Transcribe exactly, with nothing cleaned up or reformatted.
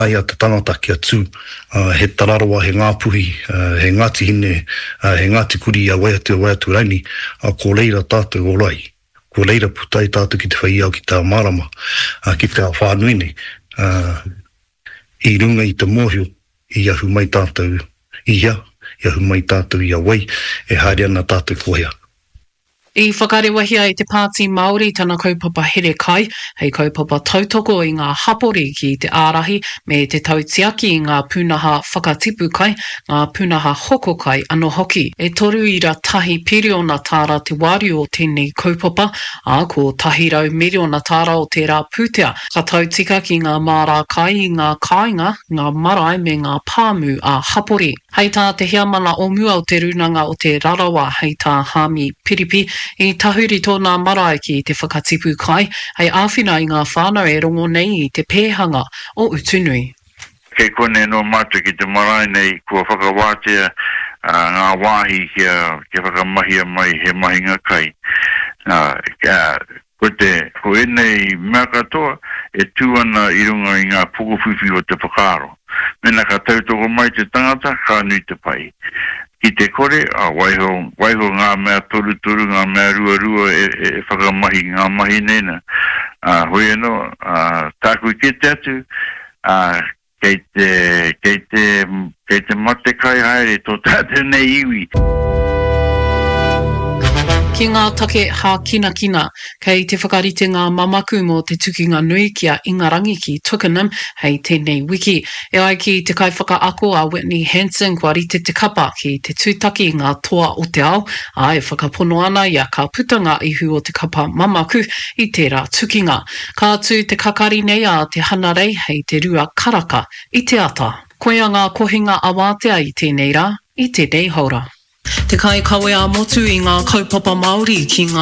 ai ata tangata ki atu, uh, he tararawa, he ngāpuhi, uh, he ngāti hine, uh, he ngāti kuri a waiatu a waiatu raini, a ko leira tātou orai. Ko leira putai tātou ki te whaiau ki tā marama, uh, ki tā whānuine, uh, i runga i te mōhio, i ahu mai tātou ia, i ahu mai tātou ia wai, e haere ana tātou kohea. I whakarewahia i te pāti Māori tana kaupapa here kai, hei kaupapa tautoko i ngā hapori ki te ārahi, me te tautiaki i ngā pūnaha whakatipu kai, ngā pūnaha hoko kai anō hoki. E toru i ra tahi piriona tāra te wari o tēnei kaupapa, a ko tahi rau miriona tāra o tērā pūtea. Ka tautika ki ngā mārā kai i ngā kāinga, ngā marae me ngā pāmu a hapori. Hei tā te hiamana o mua o te runanga o te rarawa, hei tā hami piripi, i tahuri tōna marae ki te whakatipu kai, hei āwhina i ngā whānau e rongo nei i te pēhanga o utunui. Kei kone no matu ki te marae nei kua whakawātea uh, ngā wāhi kia, kia whakamahia mai he mahinga kai. Uh, uh, ko te, ko enei mea katoa e tūana i runga i ngā pukuwhiwhi o te whakaro. Mena ka tautoko mai te tangata, ka nui te pai. Ki te kore, a waiho, waiho ngā mea toru toru, ngā mea rua rua e, e, e whakamahi ngā mahi nena. Uh, hoi anō, uh, tāku ke te atu, uh, kei te, kei te, kei te mate kai haere tō tātou nei iwi. Ki ngā take hā kina kina, kei te whakarite ngā mamaku mō te tukinga nui ki a Ingarangi ki Twickenham, hei tēnei wiki. E ai ki te kai whakaako a Whitney Hanson kua rite te kapa ki te tūtaki ngā toa o te ao, a e whakapono ana i a ka putanga ihu o te kapa mamaku i tērā tukinga. Ka atu te kakari nei a te hanarei hei te rua karaka i te ata. Koea ngā kohinga awātea i tēnei rā, i tēnei haura. Te kai kawe a motu i ngā kaupapa Māori ki ngā